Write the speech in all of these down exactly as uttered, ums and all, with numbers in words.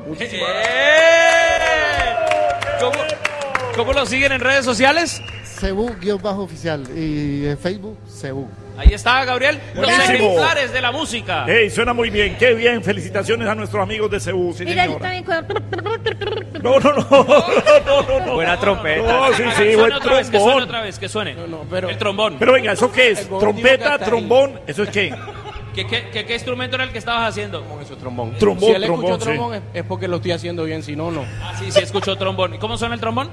Muchísimas gracias. ¿Cómo, ¿Cómo lo siguen en redes sociales? Cebú-oficial y en Facebook, Cebú. Ahí está, Gabriel. Los Buenísimo. ejemplares de la música. Hey, suena muy bien, qué bien. Felicitaciones a nuestros amigos de Cebú. Sí, Mira, yo señora. también con... No, no, no, no, no, no, no. Buena trompeta. No, sí, Haga, sí, que buen suene otra vez, que suene trombón. otra vez, que suene. No, no, pero- El trombón. Pero venga, ¿eso qué es? El gol ¿Trompeta, dijo que hasta trombón? ¿Eso es qué? ¿Qué, qué, qué, qué instrumento era el que estabas haciendo? Con eso, trombón. Trombón, Si él escuchó trombón, sí. trombón es, es porque lo estoy haciendo bien, si no, no. Ah, sí, sí, escuchó trombón. ¿Y cómo suena el trombón?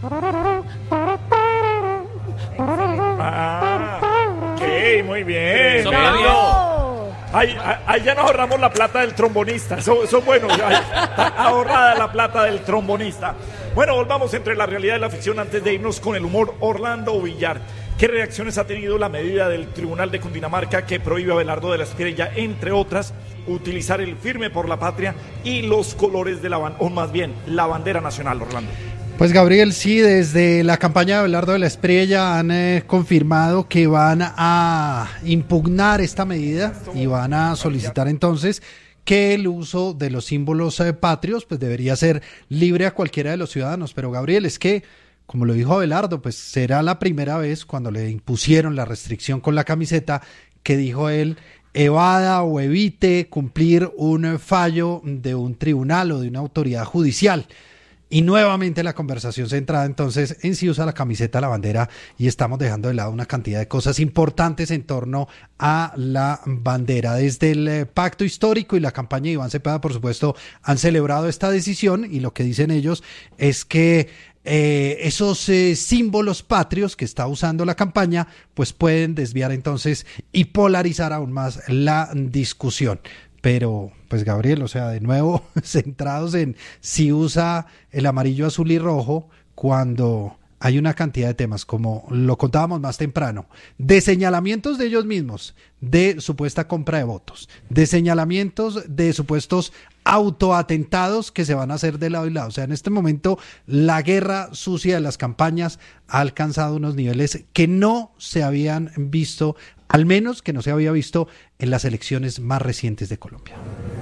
Ah, ok, muy bien. Sopla bien. Ahí, ahí ya nos ahorramos la plata del trombonista. Eso, eso es bueno. Ya está ahorrada la plata del trombonista. Bueno, volvamos entre la realidad y la ficción antes de irnos con el humor. Orlando Villar. ¿Qué reacciones ha tenido la medida del Tribunal de Cundinamarca que prohíbe a Abelardo de la Espriella, entre otras, utilizar el firme por la patria y los colores de la bandera, o más bien, la bandera nacional, Orlando? Pues Gabriel, sí, desde la campaña de Abelardo de la Espriella han eh, confirmado que van a impugnar esta medida y van a solicitar entonces que el uso de los símbolos eh, patrios pues debería ser libre a cualquiera de los ciudadanos. Pero Gabriel, es que, como lo dijo Abelardo, pues será la primera vez cuando le impusieron la restricción con la camiseta que dijo él evada o evite cumplir un fallo de un tribunal o de una autoridad judicial. Y nuevamente la conversación centrada entonces en si usa la camiseta, la bandera, y estamos dejando de lado una cantidad de cosas importantes en torno a la bandera. Desde el eh, pacto histórico y la campaña de Iván Cepeda, por supuesto, han celebrado esta decisión y lo que dicen ellos es que eh, esos eh, símbolos patrios que está usando la campaña pues pueden desviar entonces y polarizar aún más la discusión. Pero, pues Gabriel, o sea, de nuevo centrados en si usa el amarillo, azul y rojo cuando hay una cantidad de temas, como lo contábamos más temprano, de señalamientos de ellos mismos, de supuesta compra de votos, de señalamientos de supuestos autoatentados que se van a hacer de lado y lado. O sea, en este momento la guerra sucia de las campañas ha alcanzado unos niveles que no se habían visto, al menos que no se había visto en las elecciones más recientes de Colombia.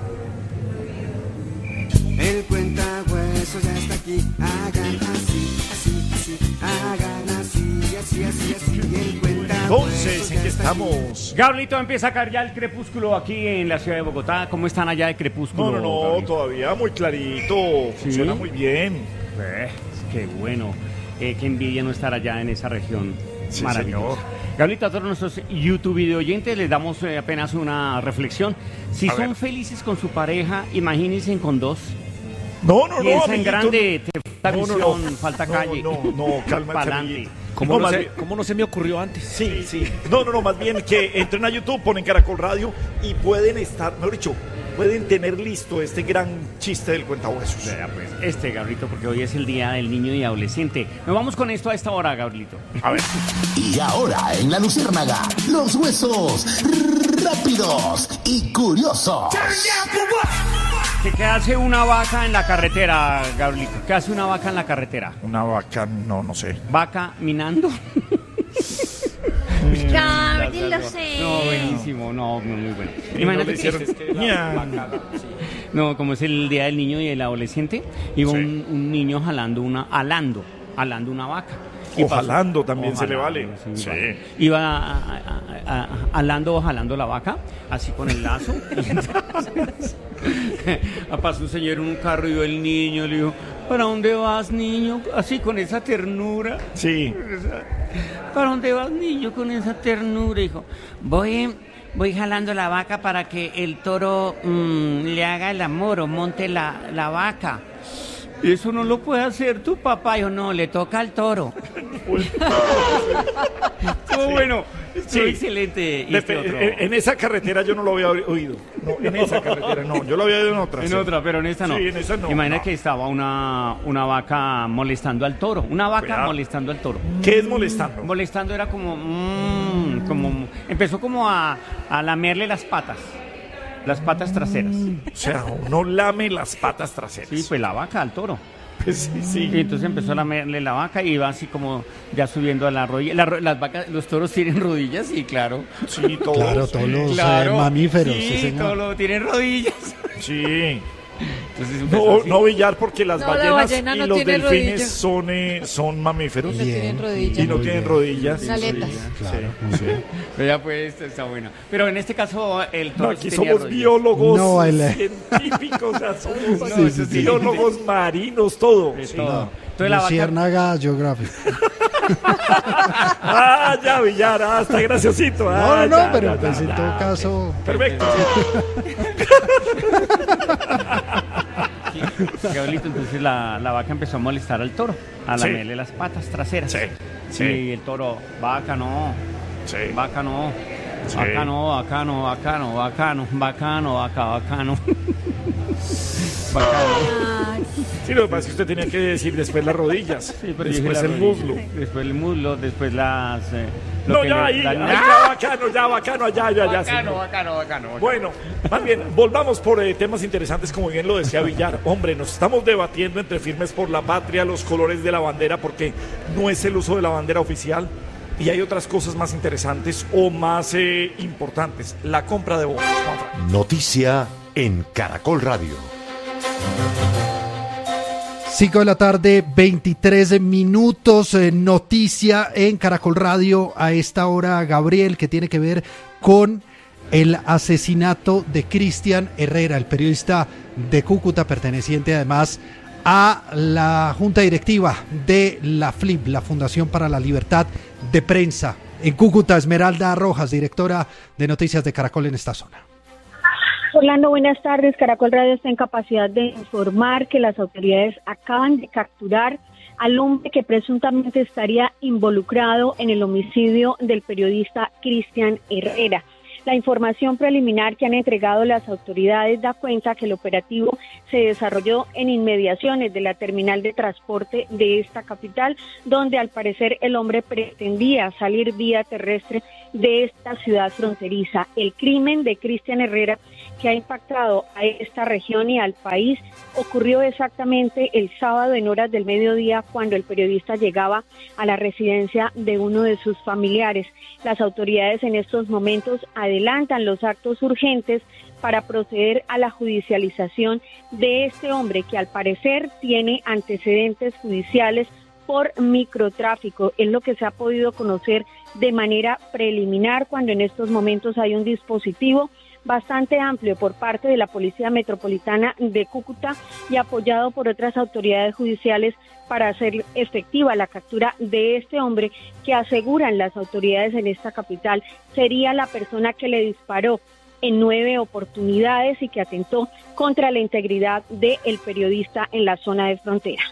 El cuentahuesos ya está aquí, hagan así, así, así, hagan así, así, así, así, el cuentahuesos. Entonces, ¿en qué estamos? Gablito, empieza a caer ya el crepúsculo aquí en la ciudad de Bogotá. ¿Cómo están allá de crepúsculo? No, no, no, Gablito? todavía muy clarito. ¿Sí? Funciona muy bien. Eh, qué bueno. Eh, qué envidia no estar allá en esa región. Sí, Maravilloso. señor. Gablito, a todos nuestros YouTube video oyentes les damos eh, apenas una reflexión. Si A son ver. felices con su pareja, imagínense con dos. No, no, no, Piensa en amiguito. grande, te falta No, no, visión, no. falta No, calle. No, no, cálmate, Pa'lante. amiguito. ¿Cómo No, no, más se, bien- ¿Cómo no se me ocurrió antes? Sí, sí. No, no, no, más bien que entren a YouTube, ponen Caracol Radio y pueden estar, mejor dicho, pueden tener listo este gran chiste del cuentahuesos. Vea, pues, este, Gabrielito, porque hoy es el día del niño y adolescente. Nos vamos con esto a esta hora, Gabrielito. A ver. Y ahora en La Luciérnaga, los huesos rápidos y curiosos. ¿Qué, qué hace una vaca en la carretera, Gabrielito? ¿Qué hace una vaca en la carretera? Una vaca, no, no sé. ¿Vaca minando? Gabriel, lo sé. No, buenísimo, no, muy, muy bueno. Y no le Imagínate hicieron- que- Ña. No, como es el día del niño y el adolescente, iba Sí. un, un niño jalando una, alando, alando una vaca. Y O pasó- jalando también se le jalando, vale. Sí. vale. Iba a- a- a- a- alando o jalando la vaca, así con el lazo. Y entonces, pasó un señor en un carro y vio el niño, le dijo, ¿para dónde vas, niño? Así con esa ternura. Sí. ¿Para dónde vas, niño, con esa ternura? Dijo, voy, voy jalando la vaca para que el toro mm, le haga el amor o monte la, la vaca. Eso no lo puede hacer tu papá. Dijo, no, le toca al toro. Estuvo bueno. Estuvo Sí. excelente. Y este Dep- otro. en, en esa carretera yo no lo había oído. No, en esa carretera no. Yo lo había oído en otra. En sí. otra, pero en esta no. Sí, en esa no. Imagina No. que estaba una, una vaca molestando al toro. Una vaca Cuidado. molestando al toro. ¿Qué es molestando? Molestando era como, mm, como empezó como a, a lamerle las patas, las patas traseras. O sea, uno lame las patas traseras. Sí, pues la vaca al toro. Pues sí, sí. Y entonces empezó a lamerle la vaca y iba así como ya subiendo a la rodilla. La ro- las vacas, los toros tienen rodillas, sí, claro. Sí, todos. Claro, todos los Claro. eh, mamíferos, sí, Sí, señor. todos lo- tienen rodillas. Sí. Entonces empezó No, así. no billar porque las No, la ballenas ballena y no los tiene delfines rodilla. son, eh, son mamíferos. No tienen rodillas. Y no tienen rodillas. Aletas. Claro. Sí. Pero ya pues, esto está bueno. Pero en este caso, el No, toro aquí sí tenía somos rodillas. biólogos No, el- científicos, o sea, somos No, eso sí. biólogos marinos, todo. De Sí. todo. Entonces la vaca... Luciérnaga Geographic. Ah, ya, Villar, ah, está graciosito. No, Ah, no, no, ya, pero ya, pues ya, en ya, todo ok. caso. Perfecto. Gabrielito, entonces la, la vaca empezó a molestar al toro, a Sí. lamerle las patas traseras. Sí, sí. Y el toro, vaca no, Sí. vaca no, Sí. vaca no, vaca no, vaca no, vaca no, vaca no, vaca, vaca no. Vaca no. Ay, Sí, lo que pasa es que usted tenía que decir después las rodillas, Sí, pero dije después la el rodilla. muslo. Después el muslo, después las... eh, lo No, que ya le- ahí, la- ahí, ¡Ah! ya bacano, ya bacano, ya, ya, ya. Bacano, señor. bacano, bacano. Bueno, más bien, volvamos por eh, temas interesantes, como bien lo decía Villar. Hombre, nos estamos debatiendo entre Firmes por la Patria, los colores de la bandera, porque no es el uso de la bandera oficial. Y hay otras cosas más interesantes o más eh, importantes. La compra de votos. Juanfran. Noticia en Caracol Radio. cinco de la tarde, veintitrés minutos, eh, noticia en Caracol Radio a esta hora, Gabriel, que tiene que ver con el asesinato de Cristian Herrera, el periodista de Cúcuta, perteneciente además a la junta directiva de la F L I P, la Fundación para la Libertad de Prensa. En Cúcuta, Esmeralda Rojas, directora de Noticias de Caracol en esta zona. Orlando, buenas tardes. Caracol Radio está en capacidad de informar que las autoridades acaban de capturar al hombre que presuntamente estaría involucrado en el homicidio del periodista Cristian Herrera. La información preliminar que han entregado las autoridades da cuenta que el operativo se desarrolló en inmediaciones de la terminal de transporte de esta capital, donde al parecer el hombre pretendía salir vía terrestre de esta ciudad fronteriza. El crimen de Cristian Herrera, que ha impactado a esta región y al país, ocurrió exactamente el sábado en horas del mediodía, cuando el periodista llegaba a la residencia de uno de sus familiares. Las autoridades en estos momentos adelantan los actos urgentes para proceder a la judicialización de este hombre, que al parecer tiene antecedentes judiciales por microtráfico. Es lo que se ha podido conocer de manera preliminar, cuando en estos momentos hay un dispositivo bastante amplio por parte de la Policía Metropolitana de Cúcuta y apoyado por otras autoridades judiciales para hacer efectiva la captura de este hombre, que aseguran las autoridades en esta capital sería la persona que le disparó en nueve oportunidades y que atentó contra la integridad del periodista en la zona de frontera.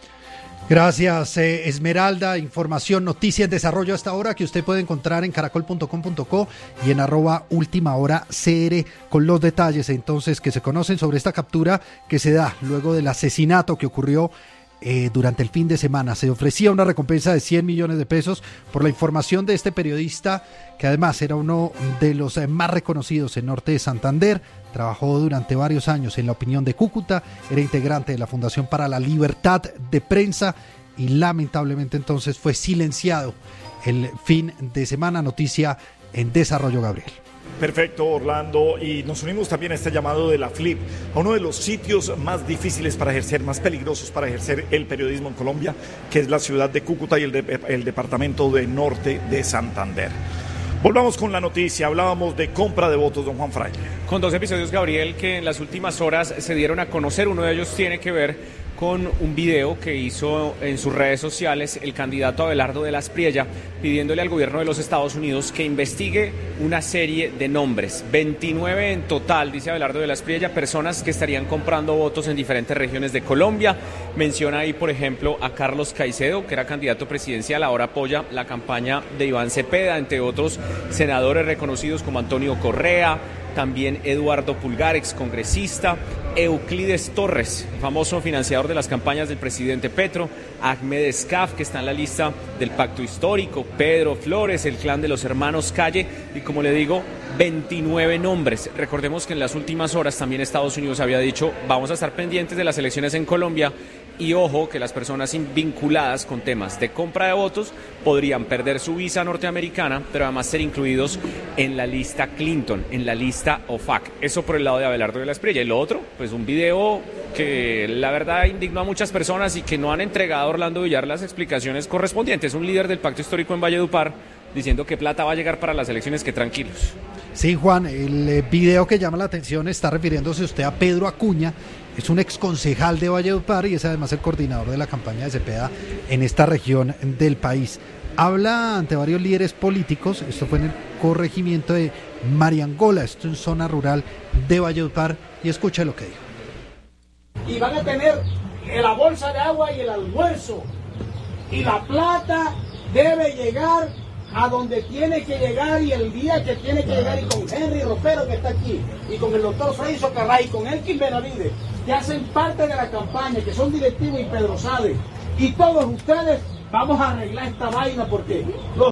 Gracias, eh, Esmeralda. Información, noticia en desarrollo hasta ahora que usted puede encontrar en caracol punto com punto co y en arroba última hora C R, con los detalles entonces que se conocen sobre esta captura que se da luego del asesinato que ocurrió eh, durante el fin de semana. Se ofrecía una recompensa de cien millones de pesos por la información de este periodista, que además era uno de los eh, más reconocidos en Norte de Santander. Trabajó durante varios años en La Opinión de Cúcuta, era integrante de la Fundación para la Libertad de Prensa y lamentablemente entonces fue silenciado el fin de semana. Noticia en desarrollo, Gabriel. Perfecto, Orlando, y nos unimos también a este llamado de la F L I P, a uno de los sitios más difíciles para ejercer, más peligrosos para ejercer el periodismo en Colombia, que es la ciudad de Cúcuta y el, de, el departamento de Norte de Santander. Volvamos con la noticia. Hablábamos de compra de votos, don Juan Fraile. Con dos episodios, Gabriel, que en las últimas horas se dieron a conocer. Uno de ellos tiene que ver con un video que hizo en sus redes sociales el candidato Abelardo de la Espriella, pidiéndole al gobierno de los Estados Unidos que investigue una serie de nombres, veintinueve en total, dice Abelardo de la Espriella, personas que estarían comprando votos en diferentes regiones de Colombia. Menciona ahí, por ejemplo, a Carlos Caicedo, que era candidato presidencial, ahora apoya la campaña de Iván Cepeda, entre otros senadores reconocidos como Antonio Correa, también Eduardo Pulgar, excongresista, Euclides Torres, famoso financiador de las campañas del presidente Petro, Ahmed Escaf, que está en la lista del Pacto Histórico, Pedro Flores, el clan de los hermanos Calle, y como le digo, veintinueve nombres. Recordemos que en las últimas horas también Estados Unidos había dicho, vamos a estar pendientes de las elecciones en Colombia, Y ojo que las personas vinculadas con temas de compra de votos podrían perder su visa norteamericana, pero además ser incluidos en la lista Clinton, en la lista O F A C. Eso por el lado de Abelardo de la Espriella. Y lo otro, pues un video que la verdad indignó a muchas personas y que no han entregado a Orlando Villar las explicaciones correspondientes. Un líder del Pacto Histórico en Valledupar diciendo que plata va a llegar para las elecciones, que tranquilos. Sí, Juan, el eh, video que llama la atención está refiriéndose usted a Pedro Acuña. Es un exconcejal de Valledupar y es además el coordinador de la campaña de Cepeda en esta región del país. Habla ante varios líderes políticos, esto fue en el corregimiento de Mariangola, esto en zona rural de Valledupar, y escucha lo que dijo. Y van a tener la bolsa de agua y el almuerzo, y la plata debe llegar a donde tiene que llegar, y el día que tiene que llegar, y con Henry Ropero que está aquí, y con el doctor Freddy Socarray, y con Elkin Benavides, que hacen parte de la campaña, que son directivos, y Pedro Sade, y todos ustedes, vamos a arreglar esta vaina porque... Los...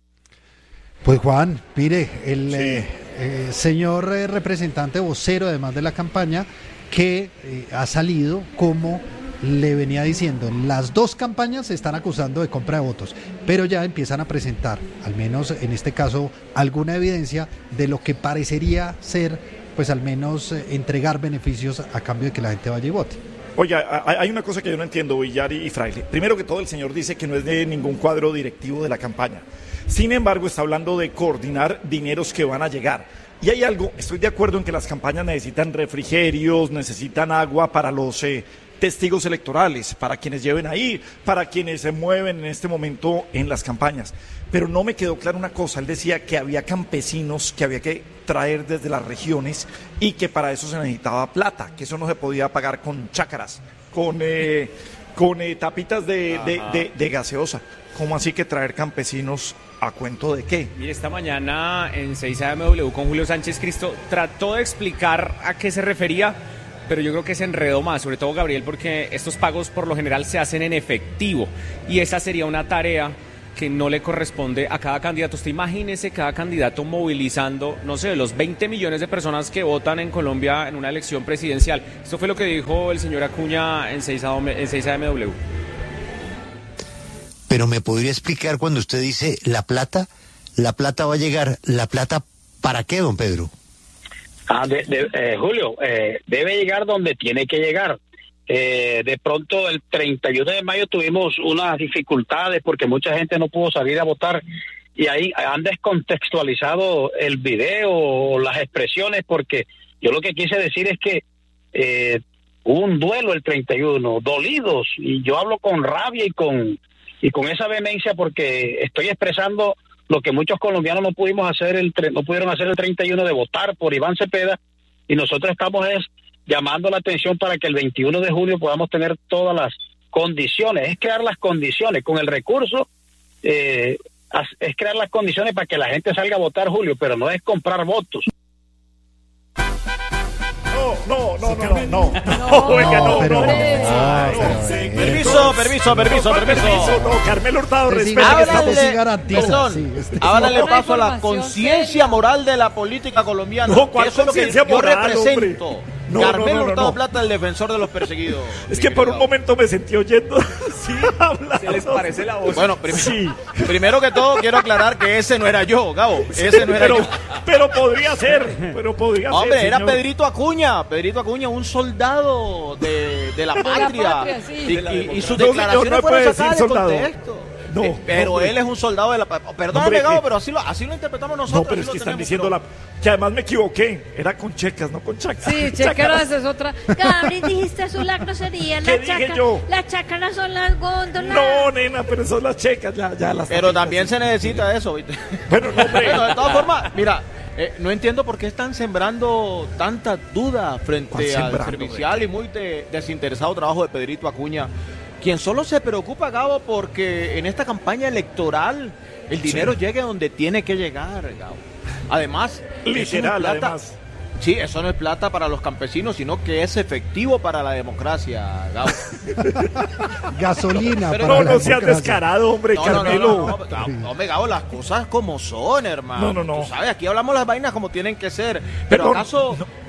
Pues Juan, mire, el sí. eh, eh, señor eh, representante vocero además de la campaña, que eh, ha salido como... le venía diciendo, las dos campañas se están acusando de compra de votos, pero ya empiezan a presentar, al menos en este caso, alguna evidencia de lo que parecería ser, pues al menos eh, entregar beneficios a cambio de que la gente vaya y vote. Oye, hay una cosa que yo no entiendo, Villar y Fraile. Primero que todo, el señor dice que no es de ningún cuadro directivo de la campaña. Sin embargo, está hablando de coordinar dineros que van a llegar. Y hay algo, estoy de acuerdo en que las campañas necesitan refrigerios, necesitan agua para los... Eh, testigos electorales, para quienes lleven ahí, para quienes se mueven en este momento en las campañas. Pero no me quedó claro una cosa, él decía que había campesinos que había que traer desde las regiones y que para eso se necesitaba plata, que eso no se podía pagar con chácaras, con, eh, con eh, tapitas de, de, de, de gaseosa. ¿Cómo así que traer campesinos a cuento de qué? Mire, esta mañana en seis A M W con Julio Sánchez Cristo trató de explicar a qué se refería, pero yo creo que se enredó más, sobre todo Gabriel, porque estos pagos por lo general se hacen en efectivo y esa sería una tarea que no le corresponde a cada candidato. Usted imagínese cada candidato movilizando, no sé, los veinte millones de personas que votan en Colombia en una elección presidencial. Esto fue lo que dijo el señor Acuña en seis A M W. Pero ¿me podría explicar cuando usted dice la plata? ¿La plata va a llegar? ¿La plata para qué, don Pedro? Ah, de, de, eh, Julio, eh, debe llegar donde tiene que llegar. Eh, de pronto el treinta y uno de mayo tuvimos unas dificultades porque mucha gente no pudo salir a votar y ahí han descontextualizado el video o las expresiones, porque yo lo que quise decir es que eh, hubo un duelo el treinta y uno, dolidos, y yo hablo con rabia y con, y con esa vehemencia porque estoy expresando lo que muchos colombianos no pudimos hacer, el no pudieron hacer el treinta y uno, de votar por Iván Cepeda, y nosotros estamos es llamando la atención para que el veintiuno de julio podamos tener todas las condiciones, es crear las condiciones, con el recurso, eh, es crear las condiciones para que la gente salga a votar, Julio, pero no es comprar votos. No, no, no, no, no, no, oiga, no, no, permiso, permiso, permiso, permiso, no, Carmelo Hurtado, respeta, perdón, háblale paso a la conciencia moral de la política colombiana, no, ¿cuál eso es lo que yo moral, represento. Hombre? No, Carmelo no, no, no, Hurtado no. Plata, el defensor de los perseguidos. Es que por un momento me sentí oyendo sí, hablando. ¿Se les parece la voz? Bueno, prim sí. primero que todo quiero aclarar que ese no era yo, Gabo. Ese no era pero, yo. Pero podría ser, pero podría Hombre, ser, era señor. Pedrito Acuña, Pedrito Acuña, un soldado de, de la de patria. La patria sí. y, de la y, y sus no, declaraciones no fueron puede sacadas decir de soldado. contexto. No, eh, pero no, él es un soldado de la patria. Perdóname, Gabo, pero así lo, así lo interpretamos nosotros. No, pero es lo que están tenemos, diciendo pero... la... Que además me equivoqué. Era con checas, no con chacas. Sí, chequeras es otra. Gabriel, dijiste eso, la grosería. ¿Qué La dije chaca, yo? Las chácaras son las góndolas. No, nena, pero son las checas. Ya, ya las Pero tapitas, también sí. se necesita eso, ¿viste? Bueno, no, hombre. Bueno, de todas formas, mira, eh, no entiendo por qué están sembrando tanta duda frente al servicial y muy de, desinteresado trabajo de Pedrito Acuña, quien solo se preocupa, Gabo, porque en esta campaña electoral el dinero sí. llegue a donde tiene que llegar, Gabo. Además, literal, no es plata, además. Sí, eso no es plata para los campesinos, sino que es efectivo para la democracia, Gabo. Gasolina. Pero para no, la no seas democracia. descarado, hombre, no, Carmelo. No, no, no, no, hombre, Gabo, las cosas como son, hermano. No, no, no. Tú sabes, aquí hablamos las vainas como tienen que ser. Pero Perdón, acaso, no,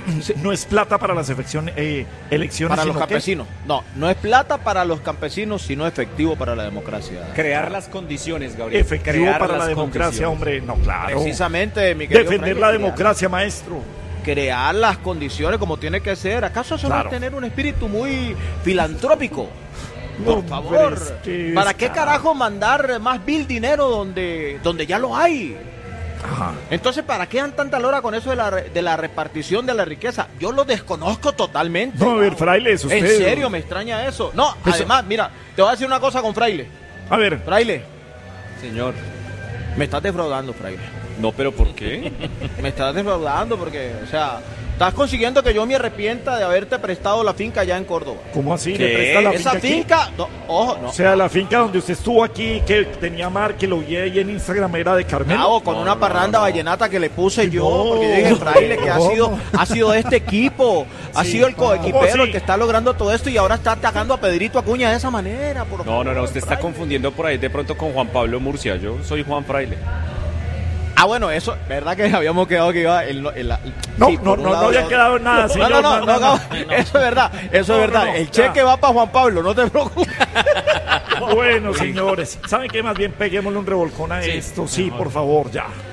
no es plata para las elecciones, eh, elecciones Para los sino que- campesinos. No, no es plata para los campesinos, sino efectivo para la democracia. Crear las condiciones, Gabriel. Efectivo Crear para las la democracia, condiciones. hombre, no, claro. Precisamente, mi querido Defender Fraile, la crear- democracia, maestro. Crear las condiciones como tiene que ser. ¿Acaso eso no Claro. es tener un espíritu muy filantrópico? Por Hombre, favor, es que ¿para es qué caro. carajo mandar más vil dinero donde, donde ya lo hay? Ajá. Entonces, ¿para qué dan tanta lora con eso de la, re- de la repartición de la riqueza? Yo lo desconozco totalmente. No, a ver, Fraile, es usted. En serio, me extraña eso. No, Eso- además, mira, te voy a decir una cosa con Fraile. A ver. Fraile, Señor. me estás defraudando, Fraile. No, pero ¿por qué? Me estás defraudando porque, o sea, estás consiguiendo que yo me arrepienta de haberte prestado la finca allá en Córdoba. ¿Cómo así? ¿Qué? ¿Le presta la Esa finca aquí? finca, no, ojo, no. O sea, la finca donde usted estuvo aquí, que tenía mar, que lo vi ahí en Instagram, era de Carmelo. Bravo, con No, una no, parranda no, no. vallenata que le puse yo, No, porque yo dije, Fraile, que ha no. sido, ha sido este equipo, ha Sí, sido el ¿cómo coequipero el así? que está logrando todo esto y ahora está atacando a Pedrito Acuña de esa manera. Por No, no, no, favor, usted está Fraile. confundiendo por ahí de pronto con Juan Pablo Murcia. Yo soy Juan Fraile. Ah, bueno, eso, ¿verdad que habíamos quedado que iba el, el- el- No, sí, no, por un no, lado no había y quedado en nada, No, señor. no, no, no, no, no, no, no. eso es verdad, eso No, es verdad. no, no, el ya. cheque va para Juan Pablo, no te preocupes. Bueno, señores, ¿saben qué? Más bien peguémosle un revolcón a Sí, esto. Sí, mejor. por favor, ya.